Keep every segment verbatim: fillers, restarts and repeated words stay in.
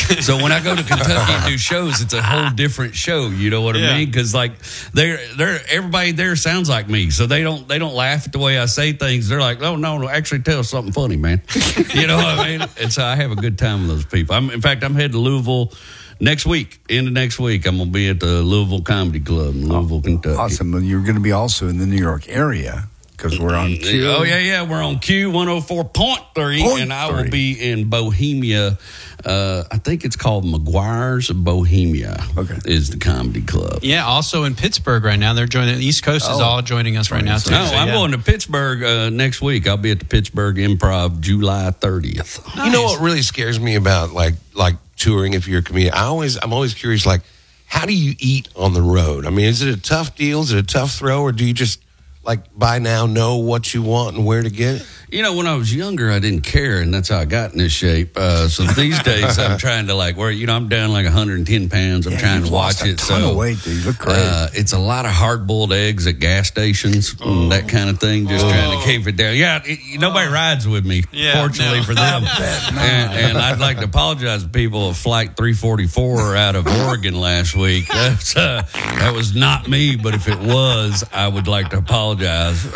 So when I go to Kentucky and do shows, it's a whole different show. You know what I Yeah. mean? Because like they're they're everybody there sounds like me, so they don't they don't laugh at the way I say things. They're like, oh no, no, actually tell us something funny, man. You know what I mean? And so I have a good time with those people. I'm, in fact, I'm heading to Louisville next week. End of next week, I'm gonna be at the Louisville Comedy Club in Louisville, Kentucky. Awesome. Well, you're going to be also in the New York area because we're on Q. Oh yeah, yeah. We're on Q one oh four point three, Point and I three. will be in Bohemia. Uh, I think it's called McGuire's of Bohemia. Okay. Is the comedy club? Yeah, also in Pittsburgh right now. They're joining. The East Coast is Oh. all joining us right now too. No, So, I'm yeah. going to Pittsburgh uh, next week. I'll be at the Pittsburgh Improv July thirtieth. You know what really scares me about like like touring if you're a comedian? I always I'm always curious, like, how do you eat on the road? I mean, is it a tough deal? Is it a tough throw, or do you just like by now know what you want and where to get it? You know, when I was younger, I didn't care, and that's how I got in this shape. Uh, so these days, I'm trying to like, where you know, I'm down like one hundred ten pounds. I'm Yeah, trying you've to watch lost a it. ton so of weight, dude. You look great. Uh, it's a lot of hard-boiled eggs at gas stations, and that kind of thing. Just trying to keep it down. Yeah, it, nobody rides with me, Yeah, fortunately no. for them. and, and I'd like to apologize to people of Flight three forty-four out of Oregon last week. That's, uh, that was not me, but if it was, I would like to apologize.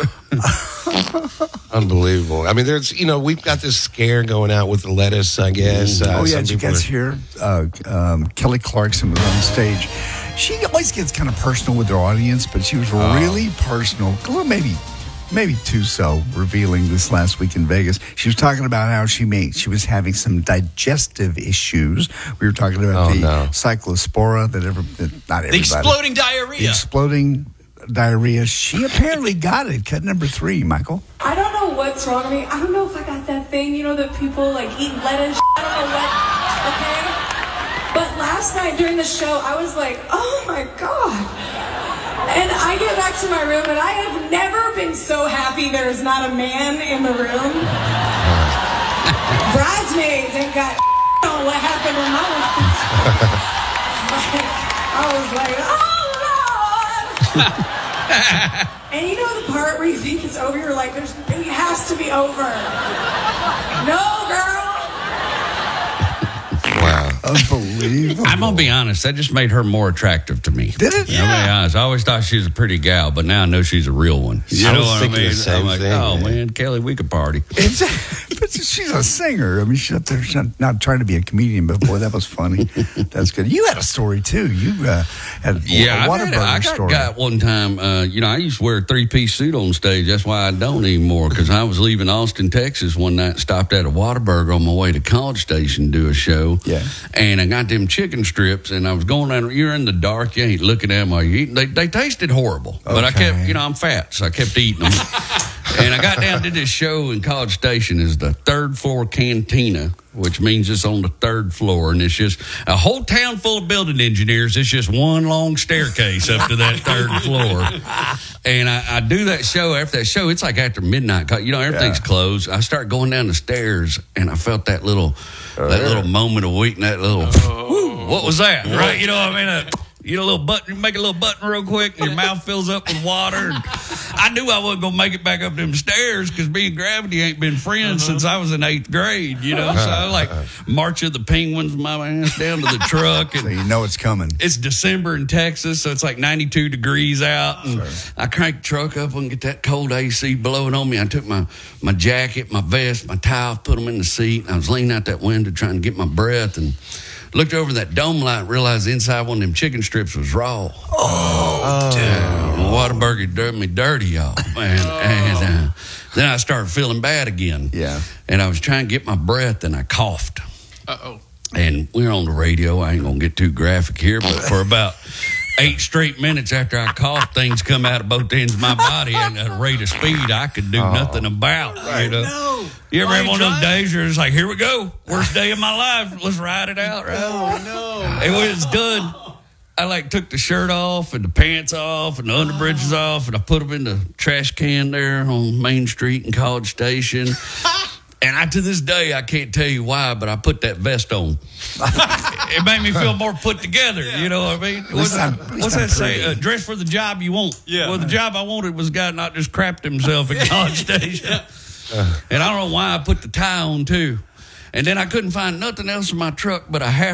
Unbelievable. I mean, there's, you know, we've got this scare going out with the lettuce, I guess. Uh, oh, yeah. some Did you people guys are- hear? Uh, um, Kelly Clarkson was on stage. She always gets kind of personal with her audience, but she was Oh. really personal. Well, maybe. Maybe too so, revealing this last week in Vegas. She was talking about how she made, she was having some digestive issues. We were talking about Oh, the no. cyclospora that ever, that not The everybody. exploding The diarrhea. exploding diarrhea. She apparently got it. Cut number three, Michael. I don't know what's wrong with me. I don't know if I got that thing, you know, that people like eat lettuce. I don't know what, okay? But last night during the show, I was like, oh my God. And I get back to my room, and I have never been so happy there is not a man in the room. Bridesmaids ain't got on what happened in my life. I was like, oh Lord. And you know the part where you think it's over, you're like, There's, it has to be over. No, girl. Wow. Unbelievable. I'm gonna be honest. That just made her more attractive to me. Did it? I'm gonna be honest. I always thought she was a pretty gal, but now I know she's a real one. You I know was what I thinking mean? the same I'm like, thing, oh man. man, Kelly, we could party. It's, but she's a singer. I mean, she's up there she's not, not trying to be a comedian, but boy, that was funny. That's good. You had a story too. You uh, had a, Yeah, a I, had a, I Whataburger got, story. got one time. Uh, you know, I used to wear a three piece suit on stage. That's why I don't anymore. Because I was leaving Austin, Texas one night, stopped at a Whataburger on my way to College Station to do a show. Yeah. And I got them chicken strips, and I was going down. You're in the dark. You ain't looking at them while you eating. They they tasted horrible, but I Okay. kept. You know, I'm fat, so I kept eating them. And I got down to this show in College Station. Is the third floor cantina, which means it's on the third floor, and it's just a whole town full of building engineers. It's just one long staircase up to that third floor. And I, I do that show. After that show, it's like after midnight. You know, everything's Yeah. closed. I start going down the stairs, and I felt that little, that little moment of weakness. That little, whoo, what was that? Right? You know what I mean? Uh, you know, a little button, make a little button real quick, and your mouth fills up with water. And I knew I wasn't going to make it back up them stairs because me and Gravity ain't been friends since I was in eighth grade, you know? So I like march of the penguins, my ass down to the truck. So And you know it's coming. it's December in Texas, so it's like ninety-two degrees out. And I cranked the truck up and get that cold A C blowing on me. I took my, my jacket, my vest, my towel, put them in the seat. And I was leaning out that window trying to get my breath and looked over that dome light and realized the inside one of them chicken strips was raw. Oh, dude. Whataburger did me dirty, y'all. Man. And uh, then I started feeling bad again. Yeah. And I was trying to get my breath and I coughed. Uh-oh. And we're on the radio. I ain't going to get too graphic here, but for about eight straight minutes after I coughed, things come out of both ends of my body at a rate of speed I could do nothing about. You know? No. You ever Why have you one of those drive? days where it's like, here we go. Worst day of my life. Let's ride it out. Right? Oh, no. And when it's done, I like took the shirt off and the pants off and the underbridges off, and I put them in the trash can there on Main Street in College Station. And I, to this day, I can't tell you why, but I put that vest on. It made me feel more put together. You know what I mean? What's, I'm- that- at least what's I'm that say? pretty. Uh, dress for the job you want. Yeah. Well, the job I wanted was a guy not just crapped himself in College Station. And I don't know why I put the tie on, too. And then I couldn't find nothing else in my truck but a half